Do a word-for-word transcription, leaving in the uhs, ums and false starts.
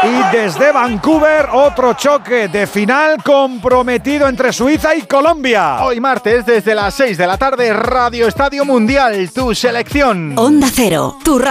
Y desde Vancouver, otro choque de final comprometido entre Suiza y Colombia. Hoy martes, desde las seis de la tarde, Radio Estadio Mundial, tu selección. Onda Cero, tu radio.